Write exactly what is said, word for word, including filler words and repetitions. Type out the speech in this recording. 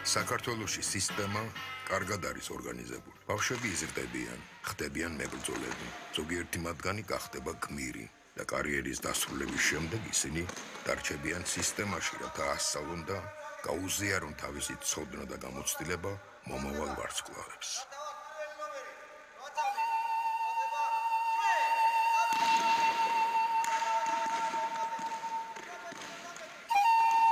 საქართველოში სისტემა კარგად არის ორგანიზებული. ბავშვები იზრდებიან, ხდებიან მებრძოლები, ზოგიერთი მათგანი გახდება გმირი და კარიერის დასრულების შემდეგ ისინი დარჩებიან სისტემაში, რათა ასწავლონ და გაუზიარონ თავისი ცოდნა და გამოცდილება მომავალ ვარსკვლავებს.